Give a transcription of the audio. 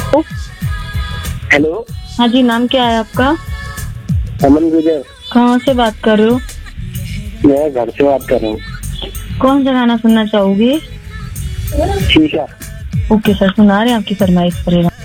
Hello. हाँ जी, नाम क्या है आपका? अमन गुजर। कहाँ से बात कर रहे हो? मैं घर से बात कर रहा हूँ। कौन सा गाना सुनना चाहोगे? शीशा। ओके सर, सुना रहे हैं आपकी फरमाइश पर।